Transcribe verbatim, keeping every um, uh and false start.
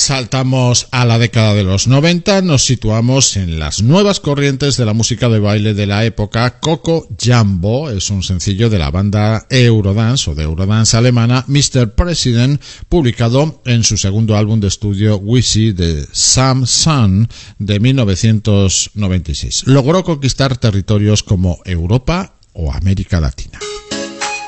saltamos a la década de los noventa, nos situamos en las nuevas corrientes de la música de baile de la época. Coco Jumbo es un sencillo de la banda Eurodance o de Eurodance alemana mister President, publicado en su segundo álbum de estudio Wheezy de Sam Sun de mil novecientos noventa y seis. Logró conquistar territorios como Europa o América Latina.